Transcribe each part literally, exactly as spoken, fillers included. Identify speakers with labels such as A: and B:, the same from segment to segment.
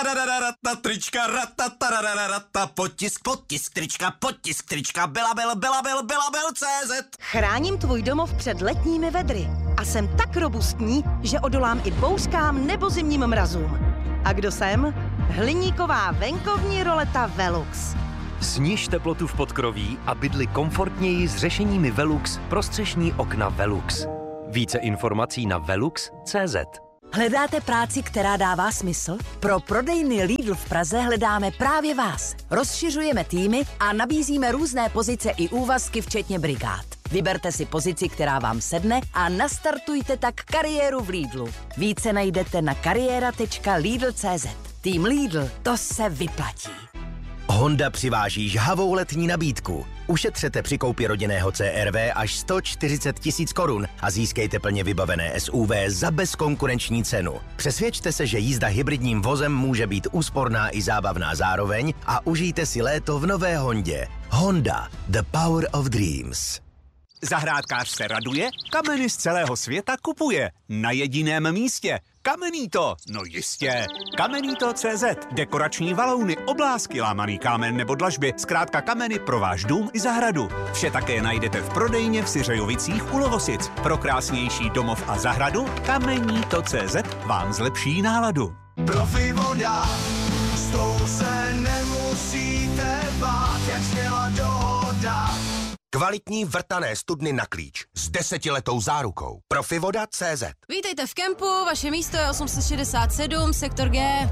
A: trička, ratatarararata, potisk, potisk, trička, potisk, trička, byla, byl, byla, byl, byla, byl, C Z.
B: Chráním tvůj domov před letními vedry a jsem tak robustní, že odolám i bouřkám nebo zimním mrazům. A kdo jsem? Hliníková venkovní roleta Velux.
C: Sniž teplotu v podkroví a bydli komfortněji s řešeními Velux prostřešní okna Velux. Více informací na velux tečka cé zet.
D: Hledáte práci, která dává smysl? Pro prodejny Lidl v Praze hledáme právě vás. Rozšiřujeme týmy a nabízíme různé pozice i úvazky, včetně brigád. Vyberte si pozici, která vám sedne a nastartujte tak kariéru v Lidlu. Více najdete na kariéra tečka lidl tečka cé zet. Tým Lidl, to se vyplatí.
E: Honda přiváží žhavou letní nabídku. Ušetřete při koupi rodinného C R V až sto čtyřicet tisíc korun a získejte plně vybavené S U V za bezkonkurenční cenu. Přesvědčte se, že jízda hybridním vozem může být úsporná i zábavná zároveň a užijte si léto v nové Hondě. Honda, the power of dreams.
F: Zahrádkář se raduje, kameny z celého světa kupuje. Na jediném místě. Kamenito, no jistě. Kamenito tečka cé zet. Dekorační valouny, oblásky, lámaný kámen nebo dlažby. Zkrátka kameny pro váš dům i zahradu. Vše také najdete v prodejně v Syřejovicích u Lovosic. Pro krásnější domov a zahradu Kamenito tečka cé zet vám zlepší náladu.
G: Profi voda, s tou se nemusíte bát, jak sněla dohoda.
H: Kvalitní vrtané studny na klíč s desetiletou zárukou. Profivoda tečka cé zet.
I: Vítejte v kempu, vaše místo je osm set šedesát sedm, sektor G.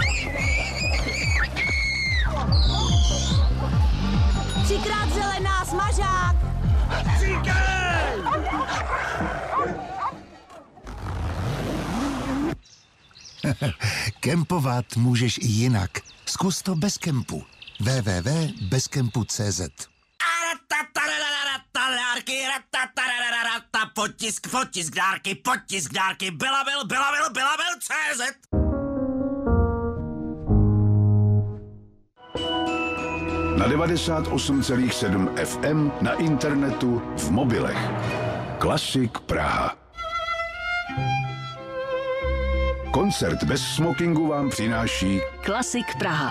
B: Třikrát zelená, smažák!
G: Říkej!
J: Kempovat můžeš i jinak. Zkus to bez kempu. w w w tečka bez kempu tečka cé zet.
A: Potisk, potisk, dárky, potisk, dárky, byla, byl, byla, byl, byla, byl, C Z.
K: Na devadesát osm celá sedm F M, na internetu, v mobilech. Klasik Praha. Koncert bez smokingu vám přináší
D: Klasik Praha.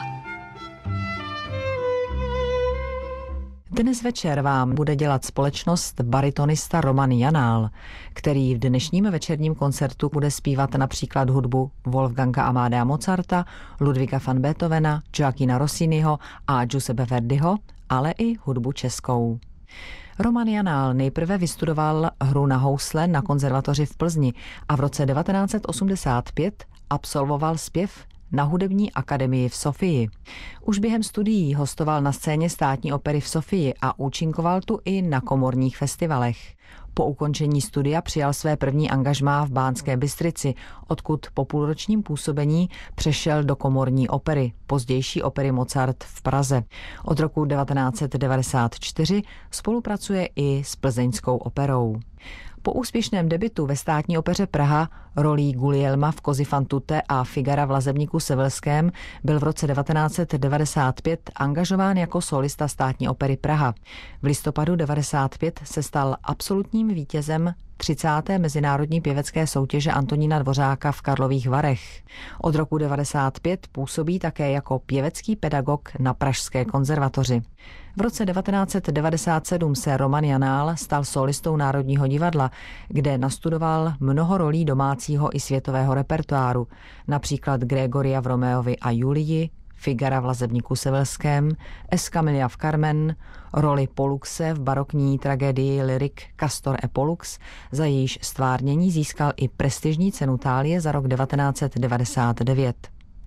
L: Dnes večer vám bude dělat společnost baritonista Roman Janál, který v dnešním večerním koncertu bude zpívat například hudbu Wolfganga Amadea Mozarta, Ludwiga van Beethovena, Joaquina Rossiniho a Giuseppe Verdiho, ale i hudbu českou. Roman Janál nejprve vystudoval hru na housle na konzervatoři v Plzni a v roce devatenáct set osmdesát pět absolvoval zpěv na hudební akademii v Sofii. Už během studií hostoval na scéně Státní opery v Sofii a účinkoval tu i na komorních festivalech. Po ukončení studia přijal své první angažmá v Banské Bystrici, odkud po půlročním působení přešel do komorní opery, pozdější opery Mozart v Praze. Od roku devatenáct set devadesát čtyři spolupracuje i s Plzeňskou operou. Po úspěšném debutu ve Státní opeře Praha rolí Gulielma v Kozy fan tutte a Figara v Lazebníku Sevelském byl v roce devatenáct set devadesát pět angažován jako solista Státní opery Praha. V listopadu devadesát pět se stal absolutním vítězem třicáté mezinárodní pěvecké soutěže Antonína Dvořáka v Karlových Varech. Od roku devadesát pět působí také jako pěvecký pedagog na Pražské konzervatoři. V roce devatenáct set devadesát sedm se Roman Janál stal solistou Národního divadla, kde nastudoval mnoho rolí domácího i světového repertoáru, například Gregoria v Romeovi a Julii, Figara v Lazebníku Sevelském, Escamilla v Carmen, roli Poluxe v barokní tragédii Lyrik Castor et Pollux, za jejíž stvárnění získal i prestižní cenu Thálie za rok devatenáct set devadesát devět.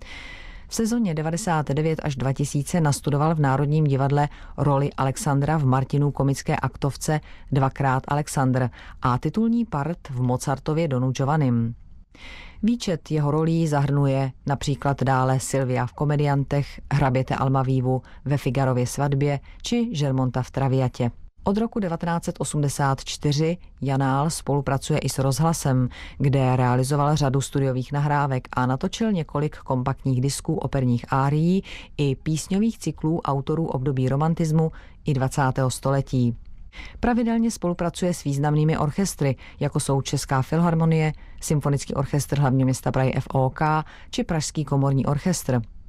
L: V sezóně devadesát devět až dva tisíce nastudoval v Národním divadle roli Alexandra v Martinů komické aktovce Dvakrát Alexandr a titulní part v Mozartově Donu Giovannim. Výčet jeho rolí zahrnuje například dále Silvia v Komediantech, hraběte Almavívu ve Figarově svatbě či Žermonta v Traviatě. Od roku devatenáct set osmdesát čtyři Janál spolupracuje i s rozhlasem, kde realizoval řadu studiových nahrávek a natočil několik kompaktních disků operních árií i písňových cyklů autorů období romantismu i dvacátého století. Pravidelně spolupracuje s významnými orchestry, jako jsou Česká filharmonie, Symfonický orchestr hlavního města Prahy F O K či Pražský komorní orchestr.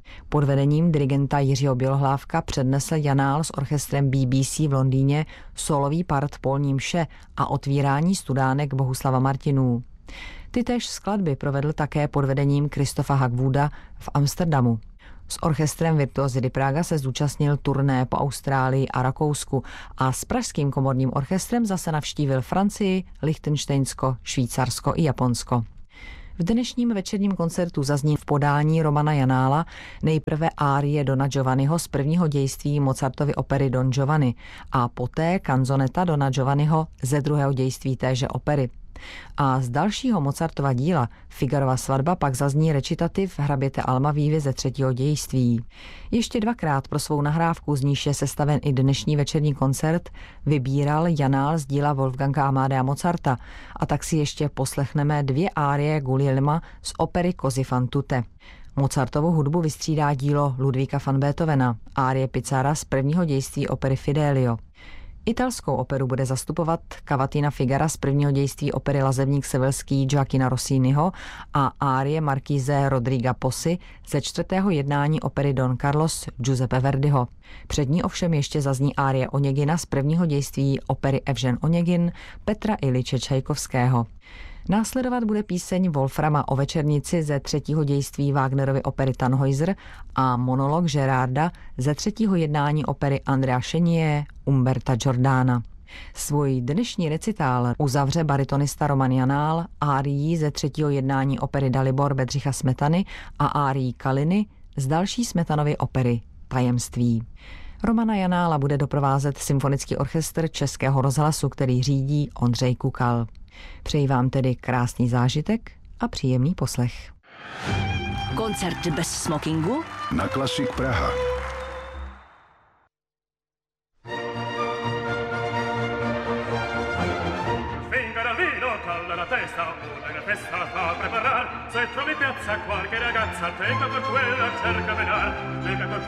L: Pod vedením dirigenta Jiřího Bělohlávka přednesl Janál s orchestrem B B C v Londýně solový part Polní mše a otvírání studánek Bohuslava Martinů. Tytéž skladby provedl také pod vedením Christopha Hagwooda v Amsterdamu. S orchestrem Virtuosi Praga se zúčastnil turné po Austrálii a Rakousku a s pražským komorním orchestrem zase navštívil Francii, Lichtenštejnsko, Švýcarsko i Japonsko. V dnešním večerním koncertu zazní v podání Romana Janála nejprve árie Dona Giovanniho z prvního dějství Mozartovy opery Don Giovanni a poté kanzoneta Dona Giovanniho ze druhého dějství téže opery. A z dalšího Mozartova díla Figarova svatba pak zazní recitativ hraběte Almavívy ze třetího dějství. Ještě dvakrát pro svou nahrávku, z níž je sestaven i dnešní večerní koncert, vybíral Janál z díla Wolfganga Amadea Mozarta a tak si ještě poslechneme dvě árie Guglielma z opery Così fan tutte. Mozartovu hudbu vystřídá dílo Ludvíka van Beethovena, árie Pizzara z prvního dějství opery Fidelio. Italskou operu bude zastupovat Cavatina Figara z prvního dějství opery Lazebník sevelský Gioacchina Rossiniho a árie Markíze Rodriga Posy ze čtvrtého jednání opery Don Carlos Giuseppe Verdiho. Před ní ovšem ještě zazní árie Onegina z prvního dějství opery Evžen Onegin Petra Iliče Čajkovského. Následovat bude píseň Wolframa o večernici ze třetího dějství Wagnerovy opery Tannhäuser a monolog Gerarda ze třetího jednání opery Andrea Chenier Umberta Giordana. Svůj dnešní recitál uzavře baritonista Roman Janál árií ze třetího jednání opery Dalibor Bedřicha Smetany a árií Kaliny z další Smetanovy opery Tajemství. Romana Janála bude doprovázet symfonický orchestr Českého rozhlasu, který řídí Ondřej Kukal. Přeji vám tedy krásný zážitek a příjemný poslech.
D: Koncert bez smokingu
K: na Klasik Praha.
M: Se trovi piazza qualche ragazza, tenga per quella cerca venar, lega col